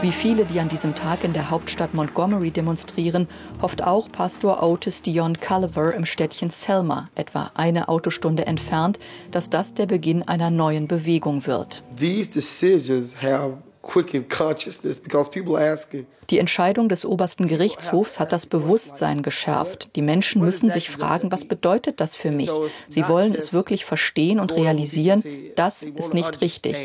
Wie viele, die an diesem Tag in der Hauptstadt Montgomery demonstrieren, hofft auch Pastor Otis Dion Culliver im Städtchen Selma, etwa eine Autostunde entfernt, dass das der Beginn einer neuen Bewegung wird. Die Entscheidung des obersten Gerichtshofs hat das Bewusstsein geschärft. Die Menschen müssen sich fragen, was bedeutet das für mich? Sie wollen es wirklich verstehen und realisieren, das ist nicht richtig.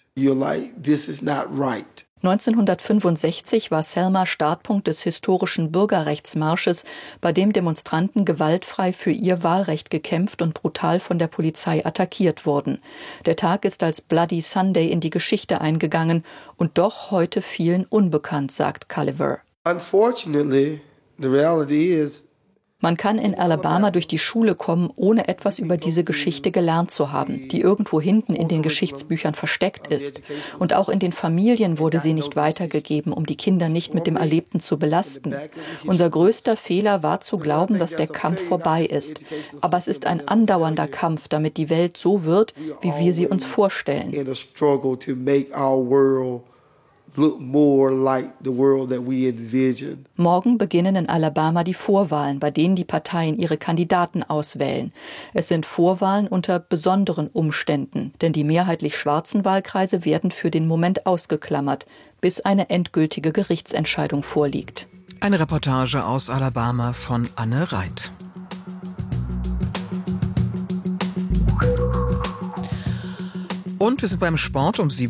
1965 war Selma Startpunkt des historischen Bürgerrechtsmarsches, bei dem Demonstranten gewaltfrei für ihr Wahlrecht gekämpft und brutal von der Polizei attackiert wurden. Der Tag ist als Bloody Sunday in die Geschichte eingegangen und doch heute vielen unbekannt, sagt Culliver. Unfortunately, the reality is, man kann in Alabama durch die Schule kommen, ohne etwas über diese Geschichte gelernt zu haben, die irgendwo hinten in den Geschichtsbüchern versteckt ist. Und auch in den Familien wurde sie nicht weitergegeben, um die Kinder nicht mit dem Erlebten zu belasten. Unser größter Fehler war zu glauben, dass der Kampf vorbei ist. Aber es ist ein andauernder Kampf, damit die Welt so wird, wie wir sie uns vorstellen. Morgen beginnen in Alabama die Vorwahlen, bei denen die Parteien ihre Kandidaten auswählen. Es sind Vorwahlen unter besonderen Umständen, denn die mehrheitlich schwarzen Wahlkreise werden für den Moment ausgeklammert, bis eine endgültige Gerichtsentscheidung vorliegt. Eine Reportage aus Alabama von Anne Reit. Und wir sind beim Sport um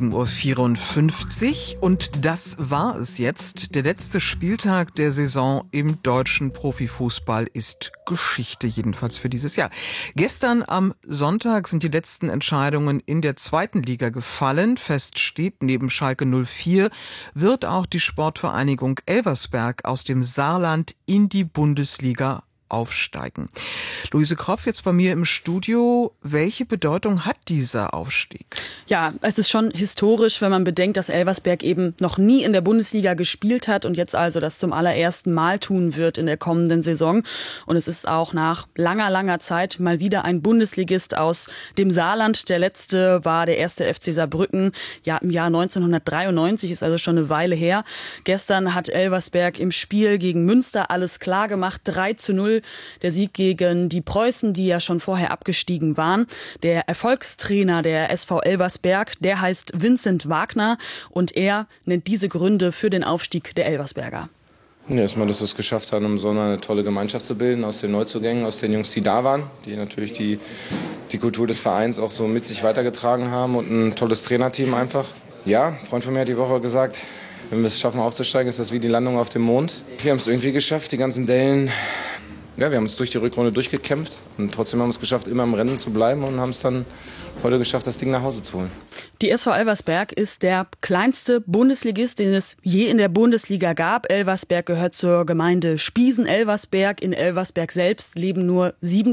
7.54 Uhr und das war es jetzt. Der letzte Spieltag der Saison im deutschen Profifußball ist Geschichte, jedenfalls für dieses Jahr. Gestern am Sonntag sind die letzten Entscheidungen in der zweiten Liga gefallen. Fest steht, neben Schalke 04 wird auch die Sportvereinigung Elversberg aus dem Saarland in die Bundesliga aufsteigen. Luise Kropf jetzt bei mir im Studio. Welche Bedeutung hat dieser Aufstieg? Ja, es ist schon historisch, wenn man bedenkt, dass Elversberg eben noch nie in der Bundesliga gespielt hat und jetzt also das zum allerersten Mal tun wird in der kommenden Saison. Und es ist auch nach langer, langer Zeit mal wieder ein Bundesligist aus dem Saarland. Der letzte war der erste FC Saarbrücken, ja im Jahr 1993, ist also schon eine Weile her. Gestern hat Elversberg im Spiel gegen Münster alles klar gemacht, 3:0. Der Sieg gegen die Preußen, die ja schon vorher abgestiegen waren. Der Erfolgstrainer der SV Elversberg, der heißt Vincent Wagner und er nennt diese Gründe für den Aufstieg der Elversberger. Ja, erstmal, dass wir es geschafft haben, um so eine tolle Gemeinschaft zu bilden aus den Neuzugängen, aus den Jungs, die da waren, die natürlich die Kultur des Vereins auch so mit sich weitergetragen haben und ein tolles Trainerteam einfach. Ja, ein Freund von mir hat die Woche gesagt, wenn wir es schaffen aufzusteigen, ist das wie die Landung auf dem Mond. Wir haben es irgendwie geschafft, die ganzen Dellen. Ja, wir haben uns durch die Rückrunde durchgekämpft und trotzdem haben wir es geschafft, immer im Rennen zu bleiben und haben es dann heute geschafft, das Ding nach Hause zu holen. Die SV Elversberg ist der kleinste Bundesligist, den es je in der Bundesliga gab. Elversberg gehört zur Gemeinde Spiesen-Elversberg. In Elversberg selbst leben nur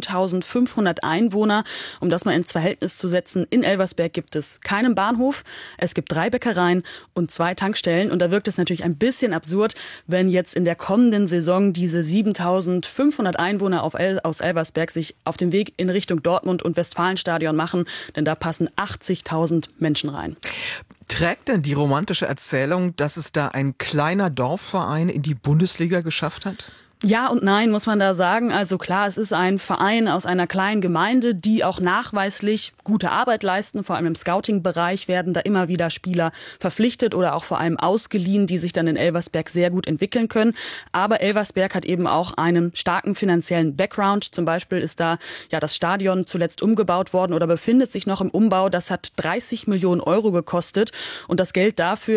7.500 Einwohner. Um das mal ins Verhältnis zu setzen, in Elversberg gibt es keinen Bahnhof, es gibt 3 Bäckereien und 2 Tankstellen. Und da wirkt es natürlich ein bisschen absurd, wenn jetzt in der kommenden Saison diese 7.500 Einwohner aus Elversberg sich auf den Weg in Richtung Dortmund und Westfalenstadion machen, denn da passen 80.000 Menschen rein. Trägt denn die romantische Erzählung, dass es da ein kleiner Dorfverein in die Bundesliga geschafft hat? Ja und nein, muss man da sagen. Also klar, es ist ein Verein aus einer kleinen Gemeinde, die auch nachweislich gute Arbeit leisten. Vor allem im Scouting-Bereich werden da immer wieder Spieler verpflichtet oder auch vor allem ausgeliehen, die sich dann in Elversberg sehr gut entwickeln können. Aber Elversberg hat eben auch einen starken finanziellen Background. Zum Beispiel ist da ja das Stadion zuletzt umgebaut worden oder befindet sich noch im Umbau. Das hat 30 Millionen Euro gekostet. Und das Geld dafür